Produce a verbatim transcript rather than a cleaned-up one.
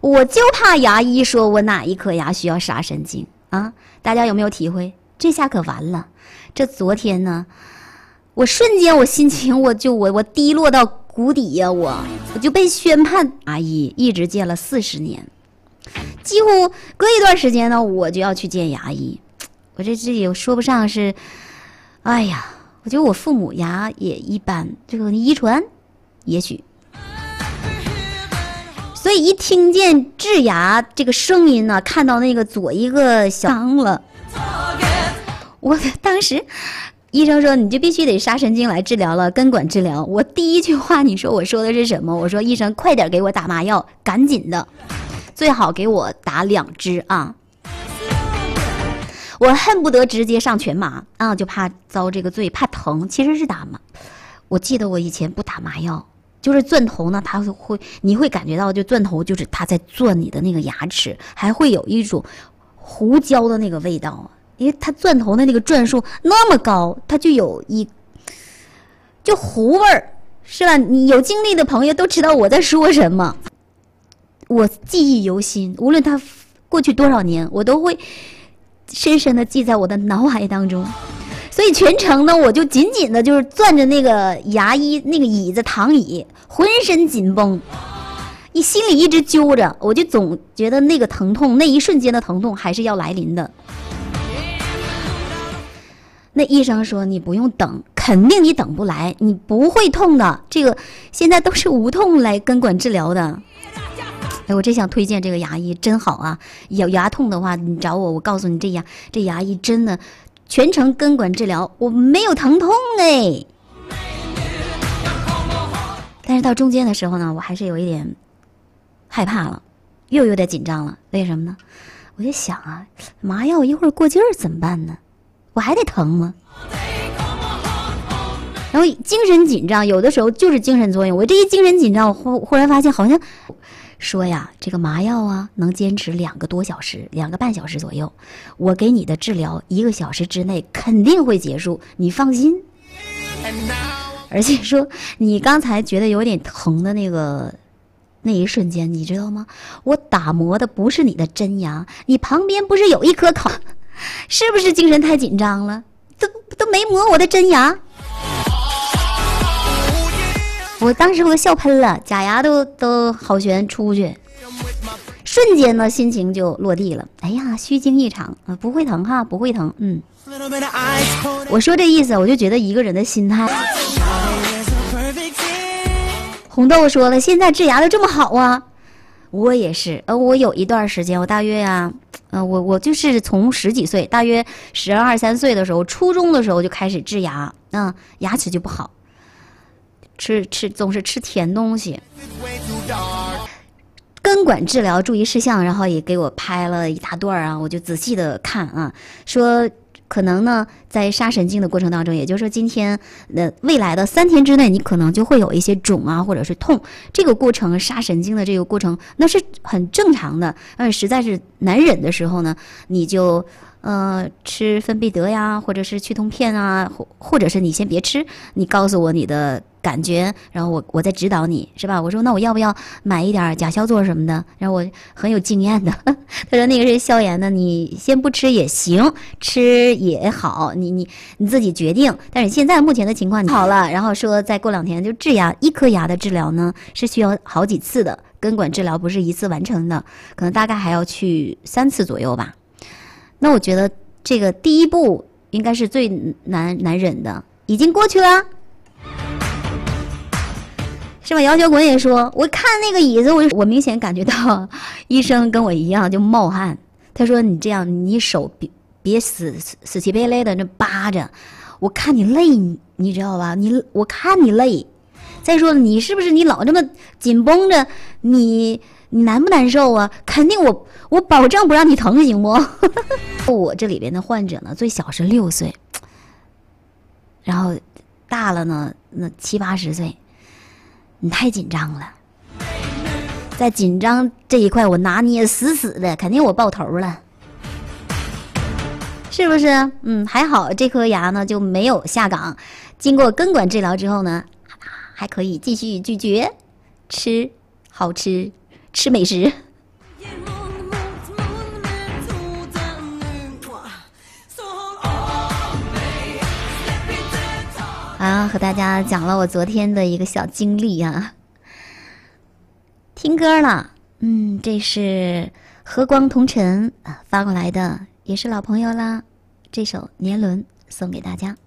我就怕牙医说我哪一颗牙需要杀神经啊！大家有没有体会？这下可完了。这昨天呢，我瞬间我心情我就我我低落到谷底呀、啊，我我就被宣判牙医，一直见了四十年，几乎隔一段时间呢，我就要去见牙医。我这这也说不上是，哎呀，我觉得我父母牙也一般，这个遗传，也许。所以一听见治牙这个声音呢，看到那个左一个小伤了，我当时医生说你就必须得杀神经来治疗了，根管治疗。我第一句话你说我说的是什么？我说医生快点给我打麻药，赶紧的，最好给我打两支啊！我恨不得直接上全麻啊，就怕遭这个罪，怕疼。其实是打麻，我记得我以前不打麻药。就是钻头呢，它会你会感觉到，就钻头就是它在钻你的那个牙齿，还会有一种胡椒的那个味道啊，因为它钻头的那个转数那么高，它就有一就糊味儿，是吧？你有经历的朋友都知道我在说什么，我记忆犹新，无论它过去多少年，我都会深深的记在我的脑海当中。所以全程呢，我就紧紧的就是攥着那个牙医那个椅子躺椅，浑身紧绷，你心里一直揪着，我就总觉得那个疼痛，那一瞬间的疼痛还是要来临的。那医生说你不用等，肯定你等不来，你不会痛的，这个现在都是无痛来根管治疗的。哎，我真想推荐这个牙医，真好啊！有牙痛的话，你找我，我告诉你，这牙这牙医真的。全程根管治疗，我没有疼痛哎，但是到中间的时候呢，我还是有一点害怕了，又有点紧张了。为什么呢？我就想啊，麻药一会儿过劲儿怎么办呢？我还得疼吗？然后精神紧张，有的时候就是精神作用。我这一精神紧张，我忽忽然发现好像。说呀，这个麻药啊，能坚持两个多小时，两个半小时左右。我给你的治疗一个小时之内肯定会结束，你放心。而且说你刚才觉得有点疼的那个那一瞬间，你知道吗？我打磨的不是你的真牙，你旁边不是有一颗口？是不是精神太紧张了？都都没磨我的真牙。我当时我都笑喷了，假牙都都好悬出去，瞬间呢心情就落地了。哎呀，虚惊一场啊，不会疼哈，不会疼。嗯，我说这意思，我就觉得一个人的心态。红豆说了，现在治牙都这么好啊，我也是。呃，我有一段时间，我大约呀、啊，呃，我我就是从十几岁，大约十二三岁的时候，初中的时候就开始治牙，嗯，牙齿就不好。吃吃总是吃甜东西，根管治疗注意事项，然后也给我拍了一大段啊，我就仔细的看啊，说可能呢在杀神经的过程当中，也就是说今天的、呃、未来的三天之内，你可能就会有一些肿啊或者是痛，这个过程杀神经的这个过程那是很正常的，呃实在是难忍的时候呢，你就。呃，吃芬必得呀，或者是去痛片啊，或或者是你先别吃，你告诉我你的感觉，然后我我再指导你，是吧？我说那我要不要买一点甲硝唑什么的？然后我很有经验的，他说那个是消炎的，你先不吃也行，吃也好，你你你自己决定。但是现在目前的情况好了，然后说再过两天就治牙，一颗牙的治疗呢是需要好几次的，根管治疗不是一次完成的，可能大概还要去三次左右吧。那我觉得这个第一步应该是最难难忍的，已经过去了，是吧？姚小滚也说，我看那个椅子，我我明显感觉到医生跟我一样就冒汗。他说你这样，你手别别死死气白赖的那扒着，我看你累，你知道吧？你我看你累。再说你是不是你老这么紧绷着，你你难不难受啊？肯定我我保证不让你疼，行不？我这里边的患者呢，最小是六岁，然后大了呢，那七八十岁。你太紧张了，在紧张这一块我拿捏死死的，肯定我爆头了，是不是？嗯，还好这颗牙呢就没有下岗，经过根管治疗之后呢，还可以继续咀嚼，吃好吃，吃美食。 啊，和大家讲了我昨天的一个小经历啊。听歌了，嗯，这是和光同尘啊发过来的，也是老朋友啦。这首《年轮》送给大家。